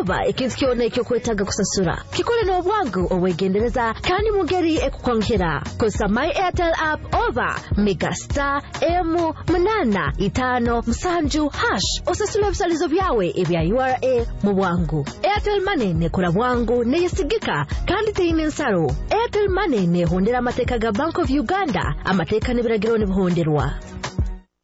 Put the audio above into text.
oba ikintu kyona ekyo kwetaga kusasura kikole no bwangu owegendereza kandi mugeri ekukwankira kosa my Airtel app oba megastar M855 osasula ebisalizo byawe ebya URA mu bwangu. Airtel Money nekola bwangu neyesigika kandi teyine nsaro. Airtel Money nehondera amateka ga Bank of Uganda, amateka n'ebiragiro n'ebihonderwa.